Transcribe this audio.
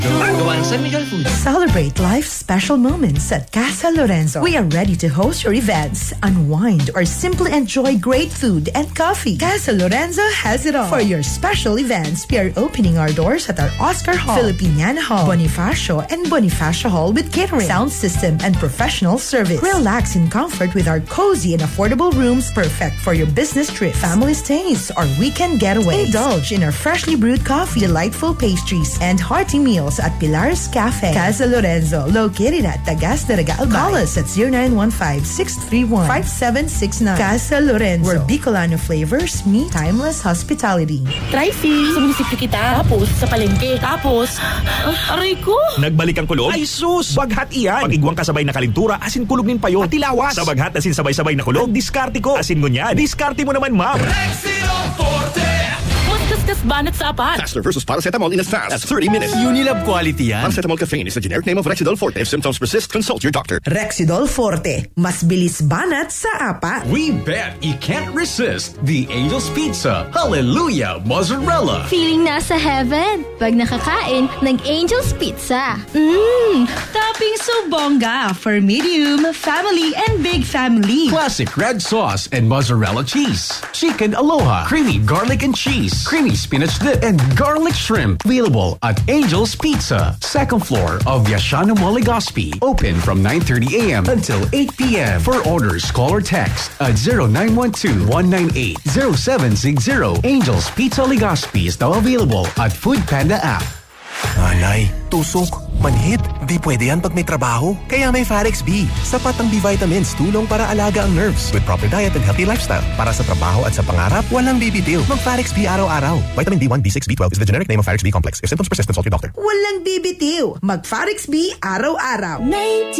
Gawan San Miguel Foods. Celebrate life's special moments at Casa Lorenzo. We are ready to host your events, unwind, or simply enjoy great food and coffee. Casa Lorenzo has it all. For your special events, we are opening our doors at our Oscar Hall, Filipiniana Hall, Bonifacio, and Bonifacio Hall with catering, sound system, and professional service. Relax in comfort with our cozy and affordable rooms, perfect for your business trip, family stays, or weekend getaways. Indulge in our freshly brewed coffee, delightful pastries, and hearty meals at Pilar's Cafe. Casa Lorenzo, located at Tagas de Regal. Call us at 0915-631-5769. Casa Lorenzo, where Bicolano flavors meet timeless hospitality. Trifie, sumisipli kita. Tapos, sa palengke. Tapos, aray ko. Nagbalik ang kulog? Ay sus! Baghat iyan. Pag-igwang kasabay na kalintura, asin kulog nin payo. At ilawas. Sa baghat asin sabay-sabay na kulog, diskarte ko. Asin ngunyan. Diskarte mo naman, ma'am. Rexidol Forte! Kaskas banat sa apat. Faster versus paracetamol in as fast as 30 minutes. Unilab quality yan. Paracetamol caffeine is the generic name of Rexidol Forte. If symptoms persist, consult your doctor. Rexidol Forte, mas bilis banat sa apat. We bet you can't resist the Angel's Pizza Hallelujah Mozzarella. Feeling nasa heaven pag nakakain ng Angel's Pizza. Topping so bongga for medium, family, and big family. Classic red sauce and mozzarella cheese. Chicken aloha. Creamy garlic and cheese. Creamy spinach dip and garlic shrimp. Available at Angel's Pizza. Second floor of Yashano Mall Legazpi. Open from 9:30 a.m. until 8 p.m. For orders, call or text at 0912-198-0760. Angel's Pizza Legazpi is now available at Food Panda app. Alay, tusok, manhid. Di pwede yan pag may trabaho. Kaya may Farex B. Sapat ang B-vitamins, tulong para alaga ang nerves. With proper diet and healthy lifestyle. Para sa trabaho at sa pangarap, walang bibitiw. Mag-Farex B araw-araw. Vitamin B1, B6, B12 is the generic name of Farex B complex. If symptoms persist, consult your doctor. Walang bibitiw. Mag-Farex B araw-araw.